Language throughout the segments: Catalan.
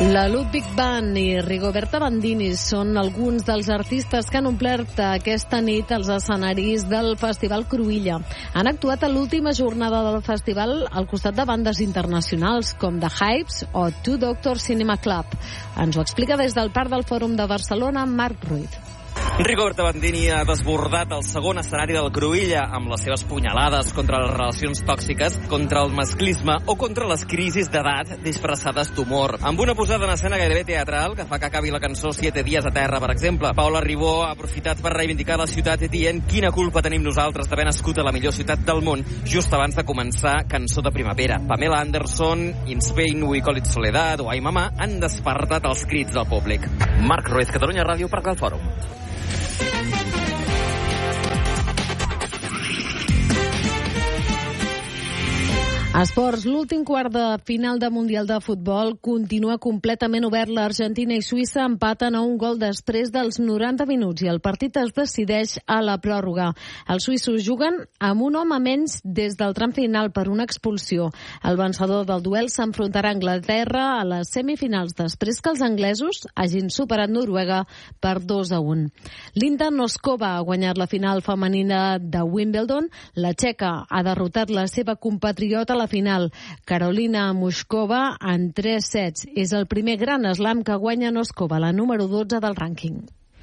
La Ludwig Band i Rigoberta Bandini són alguns dels artistes que han omplert aquesta nit els escenaris del Festival Cruïlla. Han actuat a l'última jornada del festival al costat de bandes internacionals com The Hypes o Two Doctors Cinema Club. Ens ho explica des del Parc del Fòrum de Barcelona, Marc Ruiz. Rigoberta Bandini ha desbordat el segon escenari del Cruïlla amb les seves punyalades contra les relacions tòxiques, contra el masclisme o contra les crisis d'edat disfressades d'humor. Amb una posada en escena gairebé teatral que fa que acabi la cançó 7 dies a terra, per exemple. Paula Ribó ha aprofitat per reivindicar la ciutat dient quina culpa tenim nosaltres d'haver nascut a la millor ciutat del món just abans de començar Cançó de Primavera. Pamela Anderson, In Spain We Call It Soledad o Ai Mamà han despertat els crits del públic. Marc Ruiz, Catalunya Ràdio, Parc del Fòrum. Esports, l'últim quart de final de Mundial de Futbol continua completament obert. L'Argentina i Suïssa empaten a un gol després dels 90 minuts i el partit es decideix a la pròrroga. Els suïssos juguen amb un home menys des del tram final per una expulsió. El vencedor del duel s'enfrontarà a Anglaterra a les semifinals després que els anglesos hagin superat Noruega per 2-1. Linda Noskova ha guanyat la final femenina de Wimbledon. La txeca ha derrotat la seva compatriota a la final, Karolina Mushkova, en 3 sets. És el primer gran slam que guanya Noskova, la número 12 del rànquing.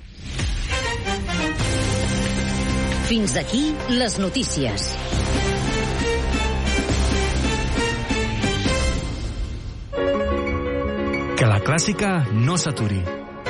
Fins aquí les notícies. Que la clàssica no s'aturi.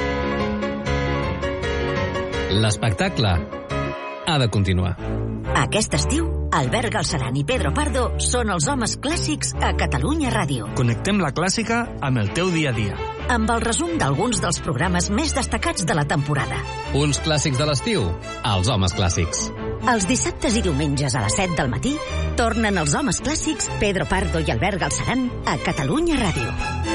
L'espectacle ha de continuar. Aquest estiu, Albert Galceran i Pedro Pardo són els homes clàssics a Catalunya Ràdio. Connectem la clàssica amb el teu dia a dia. Amb el resum d'alguns dels programes més destacats de la temporada. Uns clàssics de l'estiu, els homes clàssics. Els dissabtes i diumenges a les 7 del matí tornen els homes clàssics Pedro Pardo i Albert Galceran a Catalunya Ràdio.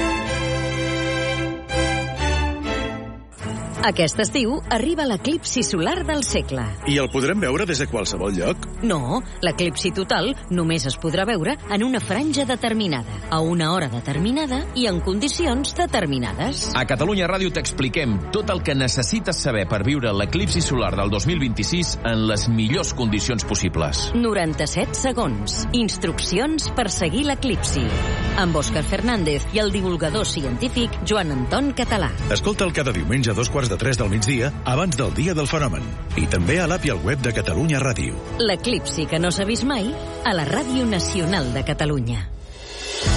Aquest estiu arriba l'eclipsi solar del segle. I el podrem veure des de qualsevol lloc? No, l'eclipsi total només es podrà veure en una franja determinada, a una hora determinada i en condicions determinades. A Catalunya Ràdio t'expliquem tot el que necessites saber per viure l'eclipsi solar del 2026 en les millors condicions possibles. 97 segons. Instruccions per seguir l'eclipsi. Amb Òscar Fernández i el divulgador científic Joan Anton Català. Escolta'l cada diumenge a 2:45 del migdia, abans del dia del fenomen. I també a l'app i al web de Catalunya Ràdio. L'eclipsi que no s'ha vist mai a la Ràdio Nacional de Catalunya.